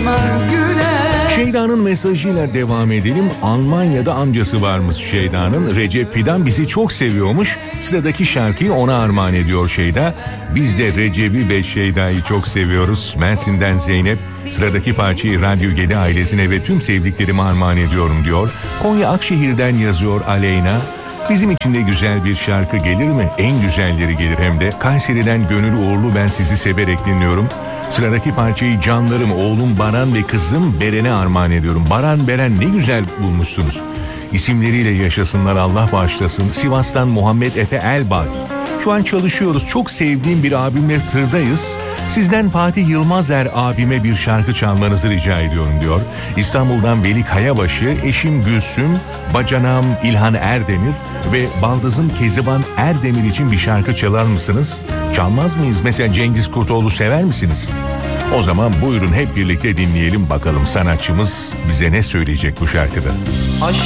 Şeyda'nın mesajıyla devam edelim. Almanya'da amcası varmış Şeyda'nın. Recep Fidan bizi çok seviyormuş. Sıradaki şarkıyı ona armağan ediyor Şeyda. Biz de Recep'i ve Şeyda'yı çok seviyoruz. Mersin'den Zeynep. Sıradaki parçayı Radyo Gedi ailesine ve tüm sevdiklerime armağan ediyorum diyor. Konya Akşehir'den yazıyor Aleyna. Bizim için de güzel bir şarkı gelir mi? En güzelleri gelir hem de. Kayseri'den Gönül Uğurlu ben sizi severek dinliyorum. Sıradaki parçayı canlarım, oğlum Baran ve kızım Beren'e armağan ediyorum. Baran, Beren ne güzel bulmuşsunuz. İsimleriyle yaşasınlar, Allah bağışlasın. Sivas'tan Muhammed Efe Elbağ. Şu an çalışıyoruz. Çok sevdiğim bir abimle tırdayız. Sizden Fatih Yılmazer abime bir şarkı çalmanızı rica ediyorum diyor. İstanbul'dan Veli Kayabaşı, eşim Gülsüm, bacanağım İlhan Erdemir ve baldızım Keziban Erdemir için bir şarkı çalar mısınız? Çalmaz mıyız? Mesela Cengiz Kurtoğlu sever misiniz? O zaman buyurun hep birlikte dinleyelim bakalım sanatçımız bize ne söyleyecek bu şarkıda. Aşk